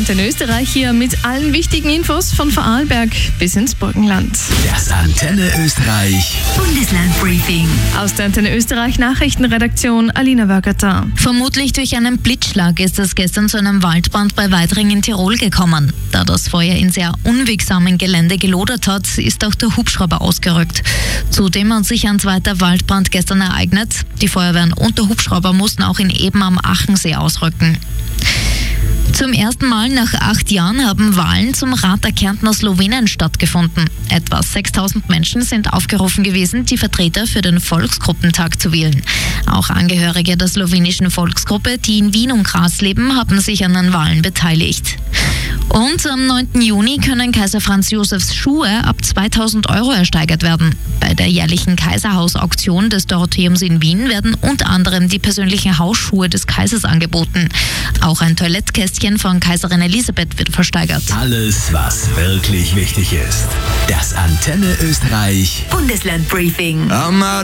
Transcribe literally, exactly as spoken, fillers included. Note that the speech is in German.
Antenne Österreich hier mit allen wichtigen Infos von Vorarlberg bis ins Burgenland. Das Antenne Österreich Bundeslandbriefing. Aus der Antenne Österreich Nachrichtenredaktion Alina Wörgerter. Vermutlich durch einen Blitzschlag ist es gestern zu einem Waldbrand bei Weidring in Tirol gekommen. Da das Feuer in sehr unwegsamen Gelände gelodert hat, ist auch der Hubschrauber ausgerückt. Zudem hat sich ein zweiter Waldbrand gestern ereignet. Die Feuerwehren und der Hubschrauber mussten auch in Eben am Achensee ausrücken. Zum ersten Mal nach acht Jahren haben Wahlen zum Rat der Kärntner Slowenen stattgefunden. Etwa sechstausend Menschen sind aufgerufen gewesen, die Vertreter für den Volksgruppentag zu wählen. Auch Angehörige der slowenischen Volksgruppe, die in Wien und Graz leben, haben sich an den Wahlen beteiligt. Und am neunten Juni können Kaiser Franz Josefs Schuhe ab zweitausend Euro ersteigert werden. Bei der jährlichen Kaiserhaus-Auktion des Dorotheums in Wien werden unter anderem die persönlichen Hausschuhe des Kaisers angeboten. Auch ein Toilettkästchen von Kaiserin Elisabeth wird versteigert. Alles, was wirklich wichtig ist. Das Antenne Österreich Bundeslandbriefing.